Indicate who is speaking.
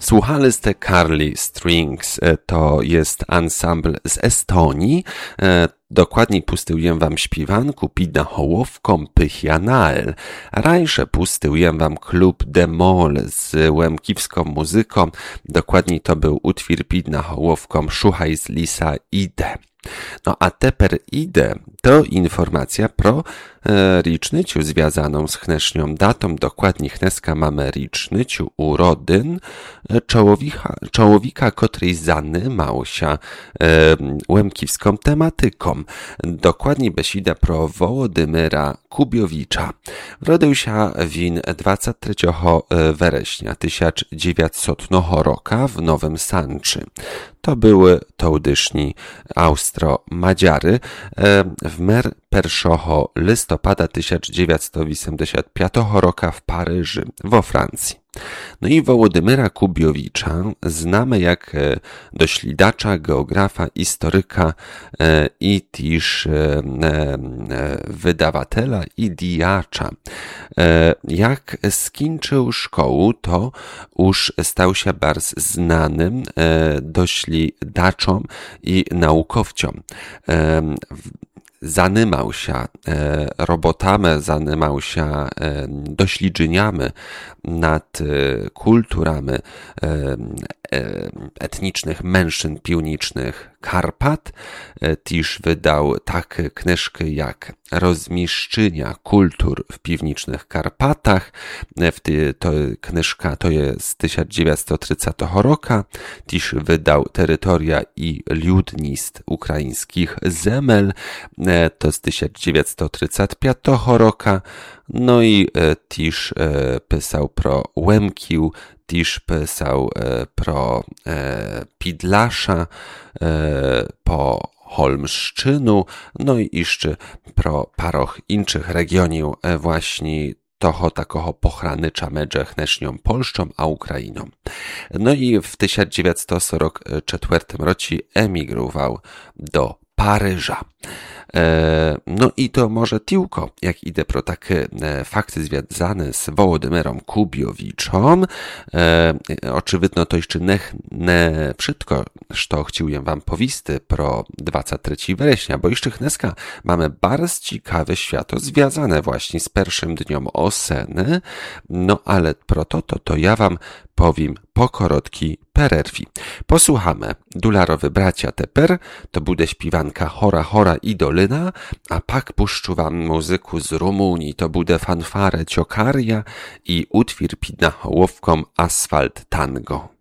Speaker 1: Słuchaliście Carly Strings, to jest ensemble z Estonii. Dokładniej pustyłem wam śpiewanku pід Hołowką Pychianael. Rajsze pustyłem wam klub Demol z łemkiwską muzyką. Dokładniej to był utwór pід Hołowką Szuchaj z Lisa Ide. No a teper ide to informacja pro ricznyciu związaną z chnesznią datą. Dokładnie chneska mamy ricznyciu urodyn czołowika, który zanimał się łemkiwską tematyką. Dokładnie besida pro Wołodymyra Kubiowicza. Urodził się win 23 września 1900 roku w Nowym Sanczy. To były tołdyszni Austro-Madziary. W mer 1 listopada 1985 roku w Paryżu, we Francji. No i Wołodymyra Kubiowicza znamy jak dośledacza, geografa, historyka i też wydawatela i dijacza. Jak skończył szkołę, to już stał się bardzo znanym dośledaczom i naukowcom. Zanimał się robotami, zanimał się doświadczeniami nad kulturami etnicznych mężczyzn piwniczych Karpat. Też wydał takie książki jak Rozmieszczenia kultur w piwniczych Karpatach. To książka to jest z 1930 roku. Też wydał Terytoria i ludnictw ukraińskich zemel. To z 1935 roku. No i też pisał pro Łemkił, też pisał pro Pidlasza, po Holmszczynu, no i jeszcze pro paroch innych regionów właśnie toho takoho pochranycza medże chnesznią Polszczą a Ukrainą. No i w 1944 roku emigrował do Paryża. No i to może tylko, jak idę pro takie fakty związane z Wołodymyrą Kubiowiczą. Oczywiście to jeszcze nie wszystko, co chciałem wam powisty pro 23 września, bo jeszcze chneska mamy bardzo ciekawe świato związane właśnie z pierwszym dniem Oseny. No ale pro to ja wam powiem po korotki pererwi. Posłuchamy Dularowy bracia teper, to bude śpiewanka Hora Hora i Dolina, a pak puszczu wam muzyku z Rumunii, to bude fanfare Ciokaria i utwór pід Hołowką Asfalt Tango.